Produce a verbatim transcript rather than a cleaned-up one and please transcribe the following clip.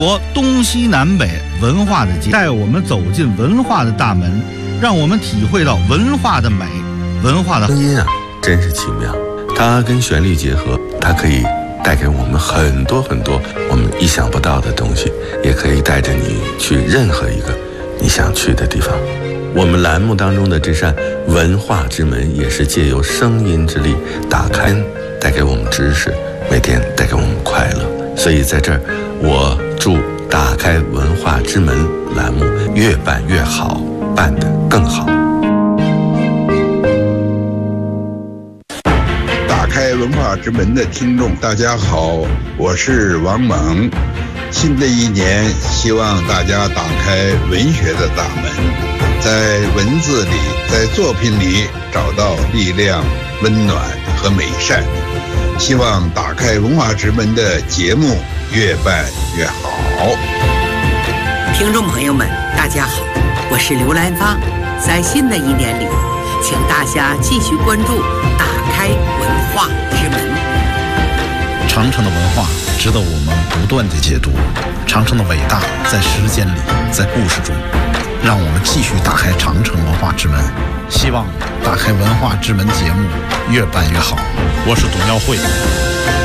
国东西南北文化的街，带我们走进文化的大门，让我们体会到文化的美，文化的声音啊，真是奇妙。它跟旋律结合，它可以带给我们很多很多我们意想不到的东西，也可以带着你去任何一个你想去的地方。我们栏目当中的这扇文化之门，也是借由声音之力打开，带给我们知识，每天带给我们快乐。所以在这儿，我祝打开文化之门栏目越办越好，办得更好。 打开文化之门的听众大家好，我是王猛。新的一年，希望大家打开文学的大门，在文字里，在作品里找到力量、温暖和美善。希望打开文化之门的节目越办越好。 听众朋友们大家好，我是刘兰芳。在新的一年里，请大家继续关注打开文化之门。 长城的文化值得我们不断的解读，长城的伟大在时间里，在故事中，让我们继续打开长城文化之门。希望打开文化之门节目越办越好。我是董耀慧。